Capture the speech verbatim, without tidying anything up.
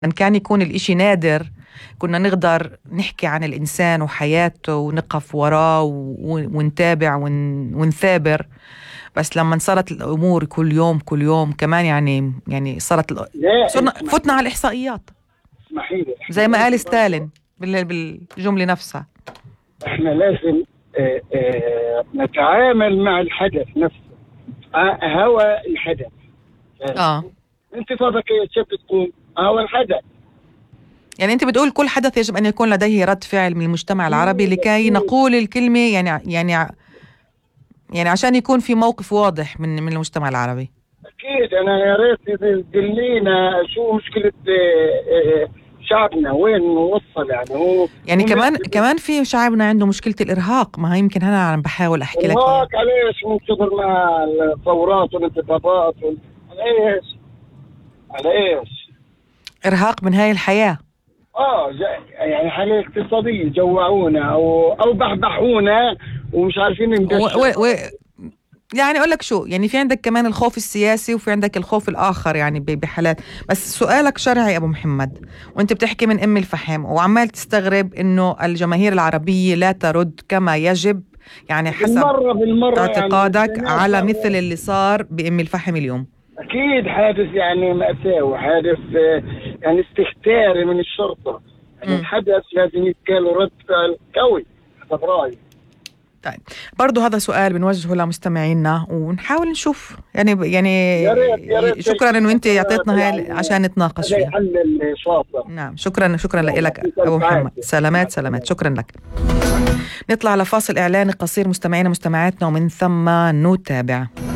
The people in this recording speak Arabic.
من كان يكون الإشي نادر كنا نقدر نحكي عن الإنسان وحياته ونقف وراه ونتابع ونثابر. بس لما صارت الأمور كل يوم كل يوم كمان يعني يعني صارت صرنا فتنا على الإحصائيات زي ما قال ستالين بالجملة نفسها. احنا لازم اه اه نتعامل مع الحدث نفسه، اه هو الحدث. اه انتفاضة كيف تكون هو الحدث. يعني أنت بتقول كل حدث يجب أن يكون لديه رد فعل من المجتمع العربي لكي نقول الكلمة يعني يعني يعني عشان يكون في موقف واضح من من المجتمع العربي. أكيد. أنا يا ريت تدلينا شو مشكلة شعبنا وين وصل يعني هو يعني كمان كمان في شعبنا عنده مشكلة الإرهاق. ما هي يمكن أنا عم بحاول أحكي لك إرهاق على إيش؟ من كثر ما الثورات والانتفاضات على إيش؟ على إيش؟ إرهاق من هاي الحياة. اه يعني حالة اقتصادية جوعونا او او بحبحونا ومش عارفين ندش. و... و... يعني اقول لك شو، يعني في عندك كمان الخوف السياسي وفي عندك الخوف الاخر يعني بحالات. بس سؤالك شرعي ابو محمد، وانت بتحكي من ام الفحم وعمال تستغرب انه الجماهير العربية لا ترد كما يجب، يعني حسب بالمرة بالمرة اعتقادك يعني على مثل اللي صار بام الفحم اليوم. اكيد حادث يعني مأساة وحادث يعني استهتار من الشرطة. يعني الحدث لازم يتكال رد فعل قوي حسب رأيي. طيب برضو هذا سؤال بنوجهه لمستمعينا ونحاول نشوف يعني يعني يا ريت يا ريت شكرا انه انت اعطيتنا هاي يعني عشان نتناقش فيها. حل شاطر. نعم شكرا شكرا لك ابو محمد. سلامات سلامات شكرا لك. نطلع لفاصل اعلاني قصير مستمعينا مستمعاتنا ومن ثم نتابع.